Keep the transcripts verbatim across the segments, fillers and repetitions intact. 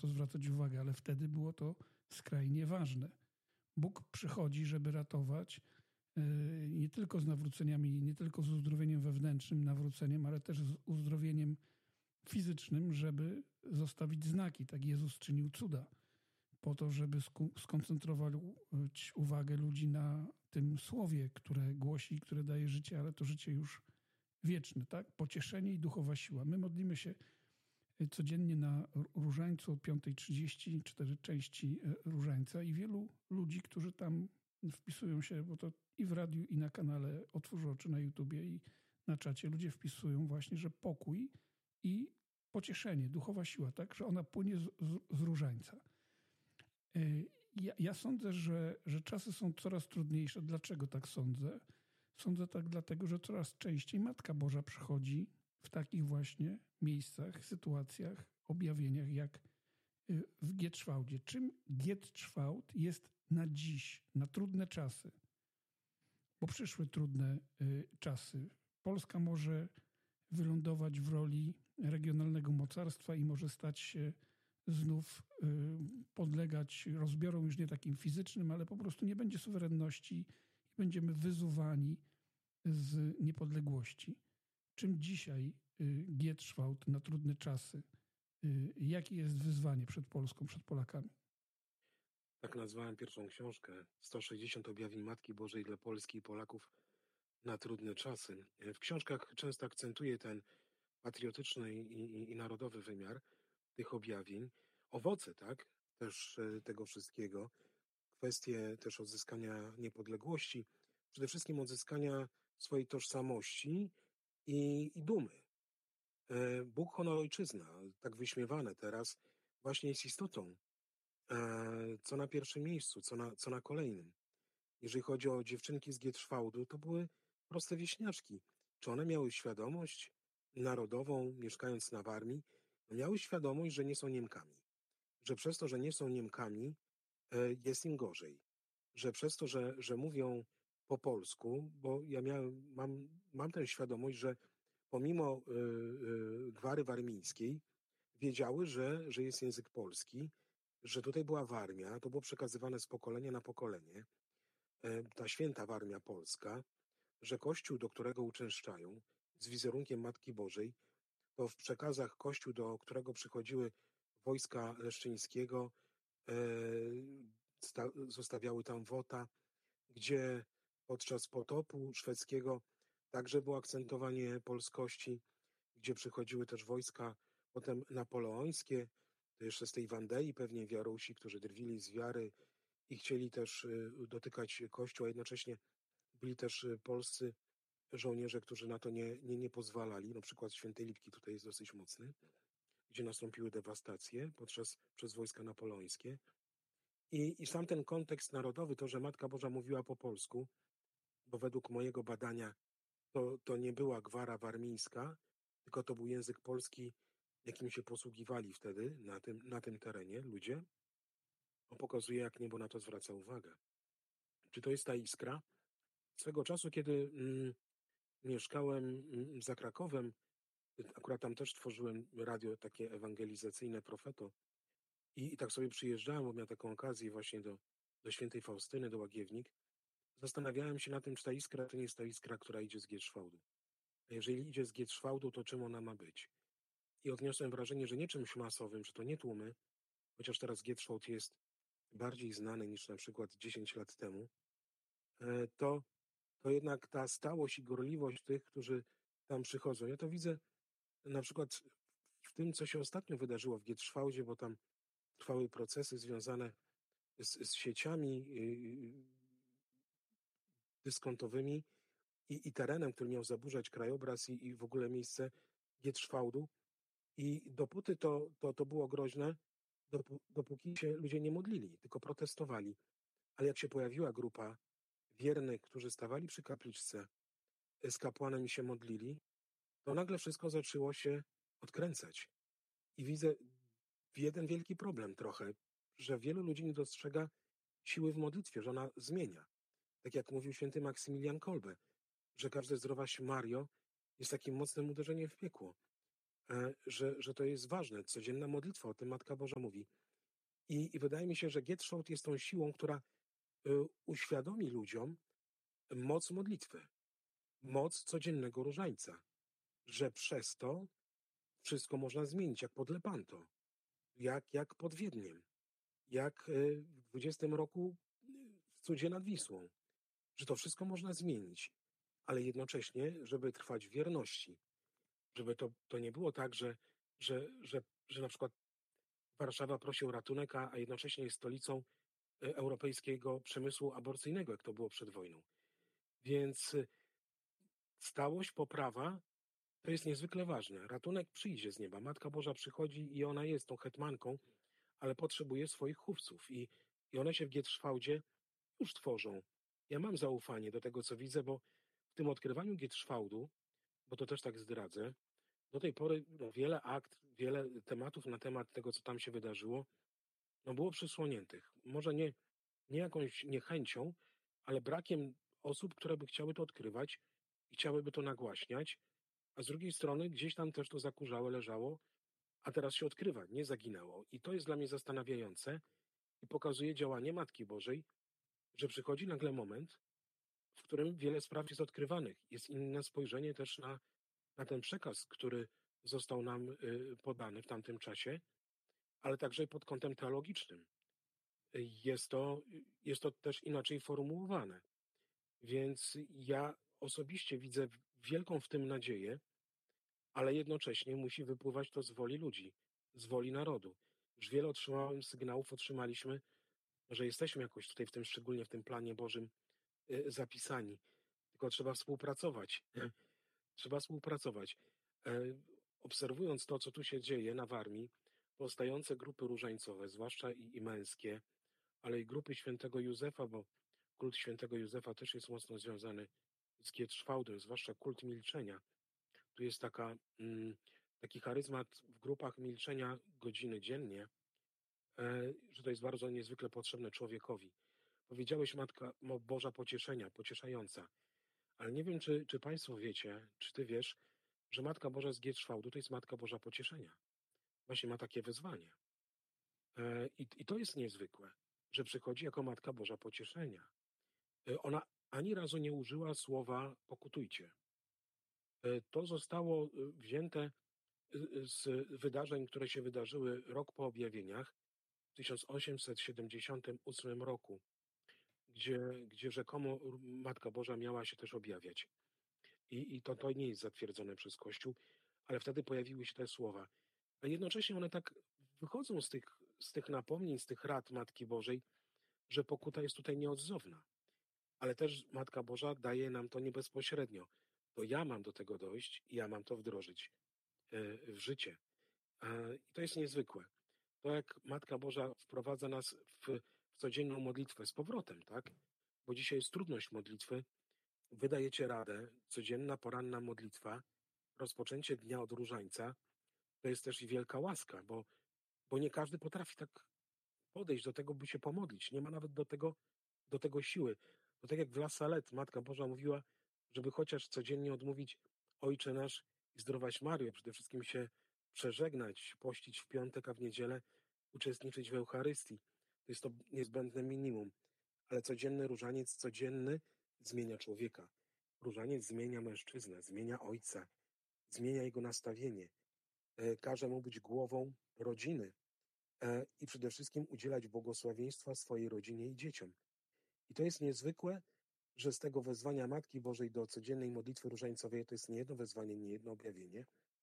to zwracać uwagę, ale wtedy było to skrajnie ważne. Bóg przychodzi, żeby ratować nie tylko z nawróceniami, nie tylko z uzdrowieniem wewnętrznym, nawróceniem, ale też z uzdrowieniem fizycznym, żeby zostawić znaki. Tak Jezus czynił cuda po to, żeby skoncentrować uwagę ludzi na tym słowie, które głosi, które daje życie, ale to życie już wieczne, tak? Pocieszenie i duchowa siła. My modlimy się codziennie na Różańcu o piąta trzydzieści, cztery części Różańca i wielu ludzi, którzy tam wpisują się, bo to i w radiu, i na kanale Otwórz Oczy na YouTubie, i na czacie ludzie wpisują właśnie, że pokój i pocieszenie, duchowa siła, tak? Że ona płynie z, z, z Różańca. Ja, ja sądzę, że, że czasy są coraz trudniejsze. Dlaczego tak sądzę? Sądzę tak dlatego, że coraz częściej Matka Boża przychodzi w takich właśnie miejscach, sytuacjach, objawieniach jak w Gietrzwałdzie. Czym Gietrzwałd jest na dziś, na trudne czasy? Bo przyszły trudne czasy. Polska może wylądować w roli regionalnego mocarstwa i może stać się znów podlegać rozbiorom już nie takim fizycznym, ale po prostu nie będzie suwerenności i będziemy wyzuwani z niepodległości. Czym dzisiaj Gietrzwałd na trudne czasy? Jakie jest wyzwanie przed Polską, przed Polakami? Tak nazwałem pierwszą książkę. sto sześćdziesiąt objawień Matki Bożej dla Polski i Polaków na trudne czasy. W książkach często akcentuję ten patriotyczny i, i, i narodowy wymiar tych objawień. Owoce, tak, też tego wszystkiego. Kwestie też odzyskania niepodległości. Przede wszystkim odzyskania swojej tożsamości i, i dumy. Bóg, honor, ojczyzna, tak wyśmiewane teraz, właśnie jest istotą. Co na pierwszym miejscu, co na, co na kolejnym. Jeżeli chodzi o dziewczynki z Gietrzwałdu, to były proste wieśniaczki. Czy one miały świadomość narodową, mieszkając na Warmii? No miały świadomość, że nie są Niemkami. Że przez to, że nie są Niemkami, jest im gorzej. Że przez to, że, że mówią po polsku, bo ja miałem, mam, mam tę świadomość, że pomimo y, y, gwary warmińskiej wiedziały, że, że jest język polski, że tutaj była Warmia, to było przekazywane z pokolenia na pokolenie, ta święta Warmia Polska, że Kościół, do którego uczęszczają, z wizerunkiem Matki Bożej, to w przekazach Kościół, do którego przychodziły wojska Leszczyńskiego, e, sta, zostawiały tam wota, gdzie podczas potopu szwedzkiego także było akcentowanie polskości, gdzie przychodziły też wojska potem napoleońskie, to jeszcze z tej Wandei pewnie Wiarusi, którzy drwili z wiary i chcieli też dotykać Kościoła, jednocześnie byli też polscy żołnierze, którzy na to nie, nie, nie pozwalali. No przykład Świętej Lipki tutaj jest dosyć mocny, gdzie nastąpiły dewastacje podczas, przez wojska napoleońskie. I, I sam ten kontekst narodowy, to, że Matka Boża mówiła po polsku, bo według mojego badania to, to nie była gwara warmińska, tylko to był język polski, jakim się posługiwali wtedy na tym, na tym terenie ludzie. On pokazuje, jak niebo na to zwraca uwagę. Czy to jest ta iskra? Swego czasu, kiedy mm, mieszkałem mm, za Krakowem, akurat tam też tworzyłem radio takie ewangelizacyjne Profeto i, i tak sobie przyjeżdżałem, bo miałem taką okazję właśnie do, do świętej Faustyny, do Łagiewnik. Zastanawiałem się na tym, czy ta iskra to nie jest ta iskra, która idzie z Gietrzwałdu. A jeżeli idzie z Gietrzwałdu, to czym ona ma być? I odniosłem wrażenie, że nie czymś masowym, że to nie tłumy, chociaż teraz Gietrzwałd jest bardziej znany niż na przykład dziesięć lat temu, to, to jednak ta stałość i gorliwość tych, którzy tam przychodzą. Ja to widzę na przykład w tym, co się ostatnio wydarzyło w Gietrzwałdzie, bo tam trwały procesy związane z, z sieciami dyskontowymi i, i terenem, który miał zaburzać krajobraz i, i w ogóle miejsce Gietrzwałdu. I dopóty to, to, to było groźne, dopó, dopóki się ludzie nie modlili, tylko protestowali. Ale jak się pojawiła grupa wiernych, którzy stawali przy kapliczce z kapłanem i się modlili, to nagle wszystko zaczęło się odkręcać. I widzę jeden wielki problem trochę, że wielu ludzi nie dostrzega siły w modlitwie, że ona zmienia. Tak jak mówił święty Maksymilian Kolbe, że każde zdrowaś Mario jest takim mocnym uderzeniem w piekło. że, że to jest ważne. Codzienna modlitwa, o tym Matka Boża mówi. I, i wydaje mi się, że Gietrzwałd jest tą siłą, która uświadomi ludziom moc modlitwy, moc codziennego różańca, że przez to wszystko można zmienić, jak pod Lepanto, jak, jak pod Wiedniem, jak w dwudziestym roku w cudzie nad Wisłą, że to wszystko można zmienić, ale jednocześnie, żeby trwać w wierności, żeby to, to nie było tak, że, że, że, że na przykład Warszawa prosi o ratunek, a, a jednocześnie jest stolicą europejskiego przemysłu aborcyjnego, jak to było przed wojną. Więc stałość, poprawa to jest niezwykle ważne. Ratunek przyjdzie z nieba. Matka Boża przychodzi i ona jest tą hetmanką, ale potrzebuje swoich chówców. I, i one się w Gietrzwałdzie już tworzą. Ja mam zaufanie do tego, co widzę, bo w tym odkrywaniu Gietrzwałdu, bo to też tak zdradzę, do tej pory no, wiele akt, wiele tematów na temat tego, co tam się wydarzyło, no, było przysłoniętych. Może nie, nie jakąś niechęcią, ale brakiem osób, które by chciały to odkrywać i chciałyby to nagłaśniać, a z drugiej strony gdzieś tam też to zakurzałe leżało, a teraz się odkrywa, nie zaginęło. I to jest dla mnie zastanawiające i pokazuje działanie Matki Bożej, że przychodzi nagle moment, w którym wiele spraw jest odkrywanych. Jest inne spojrzenie też na, na ten przekaz, który został nam y, podany w tamtym czasie, ale także pod kątem teologicznym. Jest to, jest to też inaczej formułowane. Więc ja osobiście widzę wielką w tym nadzieję, ale jednocześnie musi wypływać to z woli ludzi, z woli narodu. Już wiele otrzymałem sygnałów, otrzymaliśmy, że jesteśmy jakoś tutaj w tym, szczególnie w tym planie Bożym y, zapisani. Tylko trzeba współpracować. Trzeba współpracować. E, obserwując to, co tu się dzieje na Warmii, powstające grupy różańcowe, zwłaszcza i, i męskie, ale i grupy świętego Józefa, bo kult świętego Józefa też jest mocno związany z Gietrzwałdem, zwłaszcza kult milczenia. Tu jest taka, mm, taki charyzmat w grupach milczenia godziny dziennie, e, że to jest bardzo niezwykle potrzebne człowiekowi. Powiedziałeś Matka Boża pocieszenia, pocieszająca. Ale nie wiem, czy, czy Państwo wiecie, czy Ty wiesz, że Matka Boża z Gietrzwałdu to jest Matka Boża pocieszenia. Właśnie ma takie wezwanie. E, i, I to jest niezwykłe, że przychodzi jako Matka Boża pocieszenia. E, ona ani razu nie użyła słowa pokutujcie. E, to zostało e, wzięte e, z wydarzeń, które się wydarzyły rok po objawieniach w tysiąc osiemset siedemdziesiątym ósmym roku, gdzie, gdzie rzekomo Matka Boża miała się też objawiać. I, i to, to nie jest zatwierdzone przez Kościół, ale wtedy pojawiły się te słowa. A jednocześnie one tak wychodzą z tych, z tych napomnień, z tych rad Matki Bożej, że pokuta jest tutaj nieodzowna. Ale też Matka Boża daje nam to nie bezpośrednio. To ja mam do tego dojść i ja mam to wdrożyć w życie. I to jest niezwykłe. To jak Matka Boża wprowadza nas w, w codzienną modlitwę z powrotem, tak? Bo dzisiaj jest trudność modlitwy. Wy dajecie radę, codzienna, poranna modlitwa, rozpoczęcie dnia od różańca, to jest też i wielka łaska, bo, bo nie każdy potrafi tak podejść do tego, by się pomodlić. Nie ma nawet do tego, do tego siły. To tak jak w La Salette Matka Boża mówiła, żeby chociaż codziennie odmówić Ojcze nasz i zdrowaś Maryjo, przede wszystkim się przeżegnać, pościć w piątek, a w niedzielę uczestniczyć w Eucharystii. To jest to niezbędne minimum. Ale codzienny różaniec, codzienny zmienia człowieka. Różaniec zmienia mężczyznę, zmienia ojca, zmienia jego nastawienie. Każe mu być głową rodziny i przede wszystkim udzielać błogosławieństwa swojej rodzinie i dzieciom. I to jest niezwykłe, że z tego wezwania Matki Bożej do codziennej modlitwy różańcowej, to jest nie jedno wezwanie, nie jedno objawienie,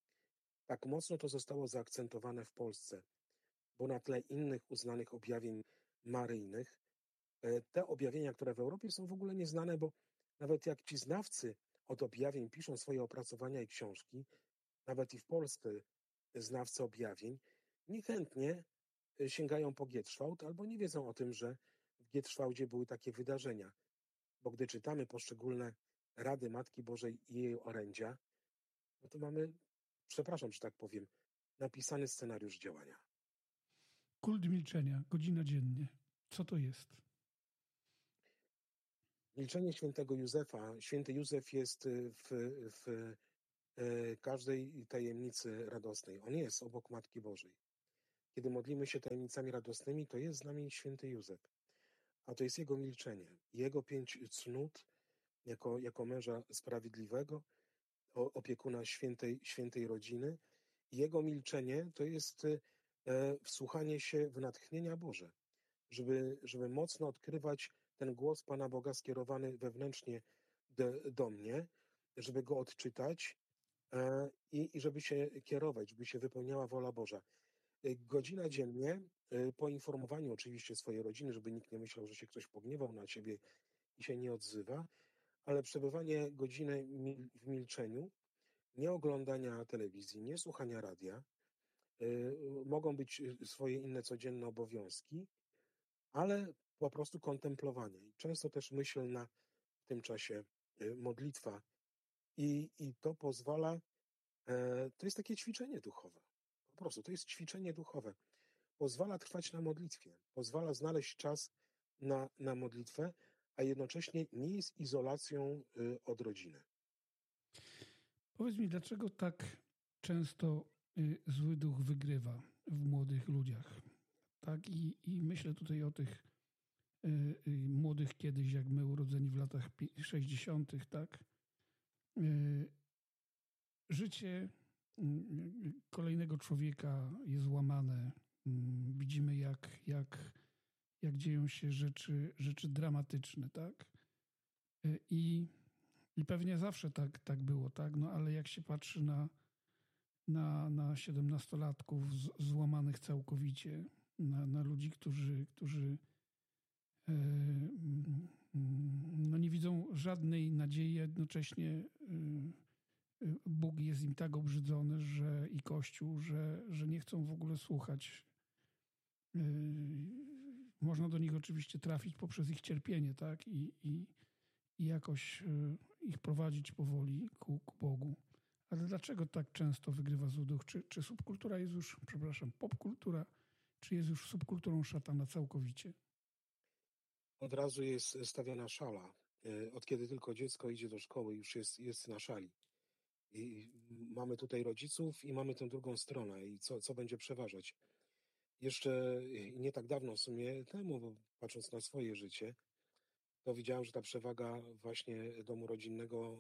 tak mocno to zostało zaakcentowane w Polsce, bo na tle innych uznanych objawień maryjnych, te objawienia, które w Europie są w ogóle nieznane, bo nawet jak ci znawcy od objawień piszą swoje opracowania i książki, nawet i w Polsce znawcy objawień, niechętnie sięgają po Gietrzwałd albo nie wiedzą o tym, że w Gietrzwałdzie były takie wydarzenia. Bo gdy czytamy poszczególne rady Matki Bożej i jej orędzia, no to mamy, przepraszam, że tak powiem, napisany scenariusz działania. Kult milczenia, godzina dziennie. Co to jest? Milczenie świętego Józefa. Święty Józef jest w, w e, każdej tajemnicy radosnej. On jest obok Matki Bożej. Kiedy modlimy się tajemnicami radosnymi, to jest z nami święty Józef. A to jest jego milczenie, jego pięć cnót jako, jako męża sprawiedliwego, o- opiekuna świętej, świętej rodziny. I jego milczenie to jest e, wsłuchanie się w natchnienia Boże, żeby, żeby mocno odkrywać ten głos Pana Boga skierowany wewnętrznie do, do mnie, żeby go odczytać e, i, i żeby się kierować, żeby się wypełniała wola Boża. E, Godzina dziennie, e, po informowaniu oczywiście swojej rodziny, żeby nikt nie myślał, że się ktoś pogniewał na ciebie i się nie odzywa, ale przebywanie godziny mil- w milczeniu, nie oglądania telewizji, nie słuchania radia, y, mogą być y, swoje inne codzienne obowiązki, ale po prostu kontemplowanie. I często też myślna w tym czasie y, modlitwa. I, i to pozwala, e, to jest takie ćwiczenie duchowe. Po prostu to jest ćwiczenie duchowe. Pozwala trwać na modlitwie, pozwala znaleźć czas na, na modlitwę, a jednocześnie nie jest izolacją y, od rodziny. Powiedz mi, dlaczego tak często y, zły duch wygrywa w młodych ludziach? Tak, i, i myślę tutaj o tych y, y, młodych kiedyś, jak my urodzeni w latach sześćdziesiątych, tak? Y, życie y, y, kolejnego człowieka jest łamane. Y, widzimy, jak, jak, jak dzieją się rzeczy, rzeczy dramatyczne, tak? Y, I, i pewnie zawsze tak, tak było, tak? No ale jak się patrzy na na, na siedemnastolatków z, złamanych całkowicie, na, na ludzi, którzy, którzy e, mm, no nie widzą żadnej nadziei, a jednocześnie e, e, Bóg jest im tak obrzydzony, że i Kościół, że, że nie chcą w ogóle słuchać. E, można do nich oczywiście trafić poprzez ich cierpienie, tak? I, i, i jakoś e, ich prowadzić powoli ku, ku Bogu. Ale dlaczego tak często wygrywa zły duch? Czy, czy subkultura jest już, przepraszam, popkultura, czy jest już subkulturą szatana całkowicie? Od razu jest stawiana szala. E, Od kiedy tylko dziecko idzie do szkoły, już jest, jest na szali. I mamy tutaj rodziców i mamy tę drugą stronę. I co, co będzie przeważać? Jeszcze nie tak dawno w sumie temu, bo patrząc na swoje życie, to widziałem, że ta przewaga właśnie domu rodzinnego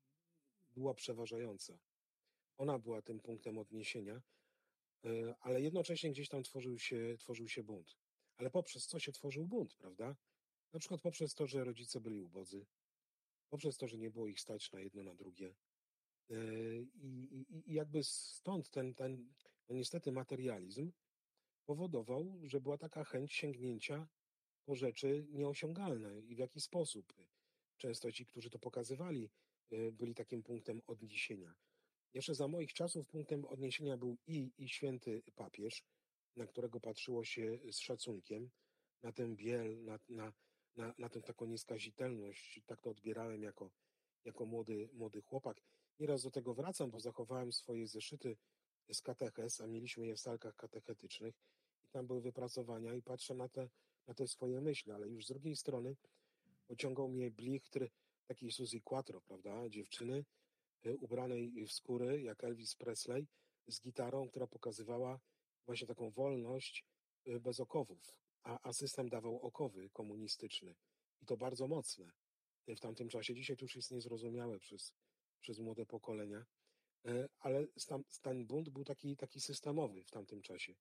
była przeważająca. Ona była tym punktem odniesienia, e, ale jednocześnie gdzieś tam tworzył się, tworzył się bunt. Ale poprzez co się tworzył bunt, prawda? Na przykład poprzez to, że rodzice byli ubodzy, poprzez to, że nie było ich stać na jedno, na drugie. E, I, i, i jakby stąd ten, ten no niestety materializm powodował, że była taka chęć sięgnięcia po rzeczy nieosiągalne i w jaki sposób. Często ci, którzy to pokazywali, e, byli takim punktem odniesienia. Jeszcze za moich czasów punktem odniesienia był i, i święty papież, na którego patrzyło się z szacunkiem, na tę biel, na, na, na, na tę taką nieskazitelność. Tak to odbierałem jako, jako młody, młody chłopak. Nieraz do tego wracam, bo zachowałem swoje zeszyty z katechez, a mieliśmy je w salkach katechetycznych i tam były wypracowania i patrzę na te, na te swoje myśli, ale już z drugiej strony pociągał mnie blichtr takiej Suzy Quattro, prawda, dziewczyny, y, ubranej w skóry, jak Elvis Presley, z gitarą, która pokazywała właśnie taką wolność y, bez okowów, a, a system dawał okowy komunistyczny i to bardzo mocne y, w tamtym czasie. Dzisiaj to już jest niezrozumiałe przez, przez młode pokolenia, y, ale stan, stan bunt był taki, taki systemowy w tamtym czasie.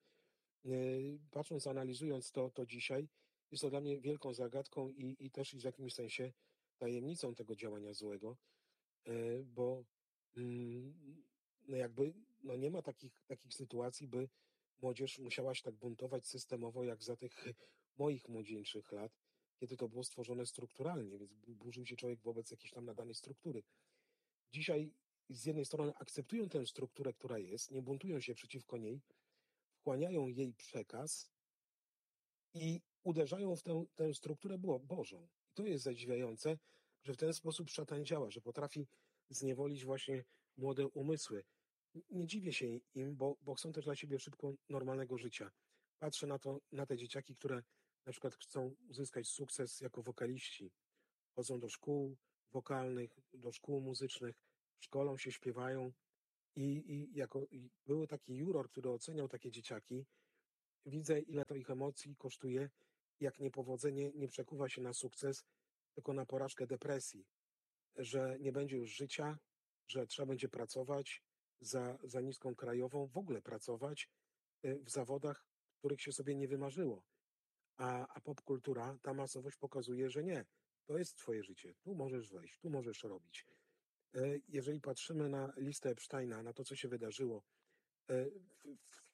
Y, Patrząc, analizując to, to dzisiaj, jest to dla mnie wielką zagadką i, i też w jakimś sensie tajemnicą tego działania złego, e, bo mm, no jakby no nie ma takich, takich sytuacji, by młodzież musiała się tak buntować systemowo jak za tych moich młodzieńczych lat, kiedy to było stworzone strukturalnie, więc bu- burzył się człowiek wobec jakiejś tam nadanej struktury. Dzisiaj z jednej strony akceptują tę strukturę, która jest, nie buntują się przeciwko niej, wchłaniają jej przekaz i uderzają w tę, tę strukturę było- Bożą. I to jest zadziwiające, że w ten sposób szatan działa, że potrafi zniewolić właśnie młode umysły. Nie dziwię się im, bo, bo chcą też dla siebie szybko normalnego życia. Patrzę na to, na te dzieciaki, które na przykład chcą uzyskać sukces jako wokaliści. Chodzą do szkół wokalnych, do szkół muzycznych, szkolą się, śpiewają i, i jako i był taki juror, który oceniał takie dzieciaki. Widzę, ile to ich emocji kosztuje, jak niepowodzenie nie przekuwa się na sukces, tylko na porażkę, depresji, że nie będzie już życia, że trzeba będzie pracować za, za niską krajową, w ogóle pracować y, w zawodach, których się sobie nie wymarzyło. A, a popkultura, ta masowość pokazuje, że nie. To jest twoje życie. Tu możesz wejść, tu możesz robić. E, Jeżeli patrzymy na listę Epsteina, na to, co się wydarzyło, e, w, w,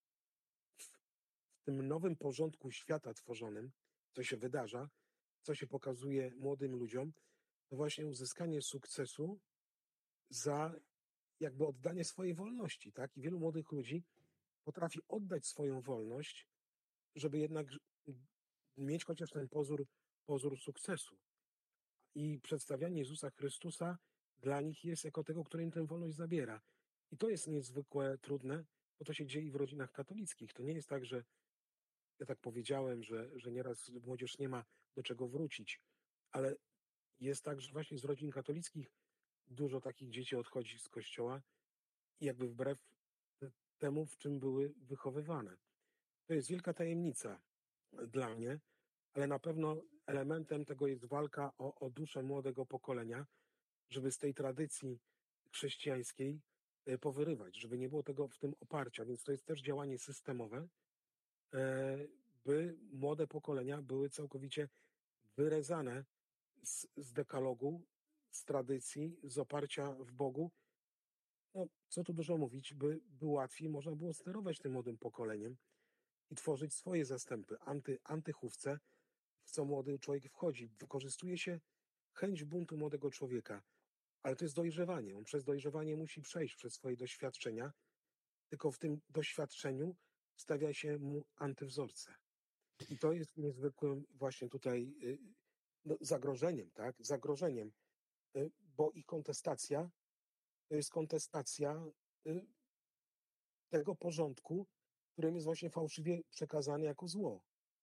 w tym nowym porządku świata tworzonym, co się wydarza, co się pokazuje młodym ludziom, to właśnie uzyskanie sukcesu za jakby oddanie swojej wolności, tak? I wielu młodych ludzi potrafi oddać swoją wolność, żeby jednak mieć chociaż ten pozór, pozór sukcesu. I przedstawianie Jezusa Chrystusa dla nich jest jako tego, który im tę wolność zabiera. I to jest niezwykle trudne, bo to się dzieje w rodzinach katolickich. To nie jest tak, że ja tak powiedziałem, że, że nieraz młodzież nie ma do czego wrócić, ale jest tak, że właśnie z rodzin katolickich dużo takich dzieci odchodzi z kościoła i jakby wbrew temu, w czym były wychowywane. To jest wielka tajemnica dla mnie, ale na pewno elementem tego jest walka o, o duszę młodego pokolenia, żeby z tej tradycji chrześcijańskiej e, powyrywać, żeby nie było tego w tym oparcia. Więc to jest też działanie systemowe, e, by młode pokolenia były całkowicie wyrezane z, z dekalogu, z tradycji, z oparcia w Bogu. No, co tu dużo mówić, by, by łatwiej można było sterować tym młodym pokoleniem i tworzyć swoje zastępy, anty, antychówce, w co młody człowiek wchodzi. Wykorzystuje się chęć buntu młodego człowieka, ale to jest dojrzewanie. On przez dojrzewanie musi przejść przez swoje doświadczenia, tylko w tym doświadczeniu stawia się mu antywzorce. I to jest niezwykłym właśnie tutaj y, no, zagrożeniem, tak? Zagrożeniem, y, bo ich kontestacja to jest kontestacja y, tego porządku, którym jest właśnie fałszywie przekazany jako zło.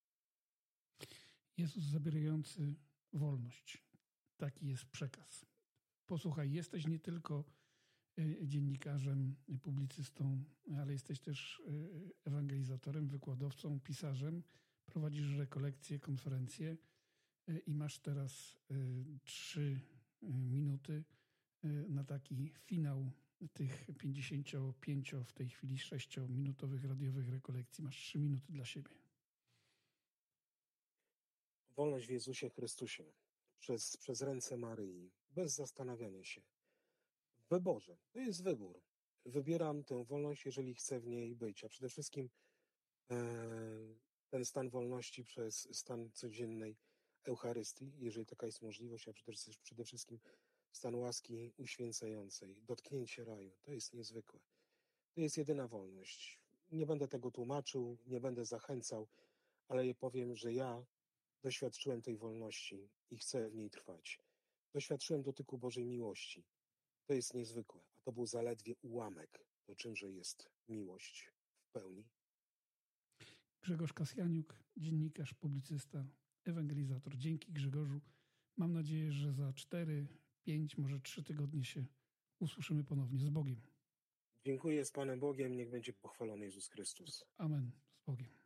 Jezus zabierający wolność. Taki jest przekaz. Posłuchaj, jesteś nie tylko dziennikarzem, publicystą, ale jesteś też ewangelizatorem, wykładowcą, pisarzem. Prowadzisz rekolekcje, konferencje i masz teraz trzy minuty na taki finał tych pięćdziesięciopięciu, w tej chwili sześciominutowych radiowych rekolekcji. Masz trzy minuty dla siebie. Wolność w Jezusie Chrystusie, przez, przez ręce Maryi, bez zastanawiania się. W wyborze. To jest wybór. Wybieram tę wolność, jeżeli chcę w niej być, a przede wszystkim e, ten stan wolności przez stan codziennej Eucharystii, jeżeli taka jest możliwość, a przede, przede wszystkim stan łaski uświęcającej, dotknięcie raju. To jest niezwykłe. To jest jedyna wolność. Nie będę tego tłumaczył, nie będę zachęcał, ale powiem, że ja doświadczyłem tej wolności i chcę w niej trwać. Doświadczyłem dotyku Bożej miłości. To jest niezwykłe, a to był zaledwie ułamek, to czymże jest miłość w pełni. Grzegorz Kasjaniuk, dziennikarz, publicysta, ewangelizator. Dzięki, Grzegorzu. Mam nadzieję, że za cztery, pięć, może trzy tygodnie się usłyszymy ponownie. Z Bogiem. Dziękuję, z Panem Bogiem, niech będzie pochwalony Jezus Chrystus. Amen. Z Bogiem.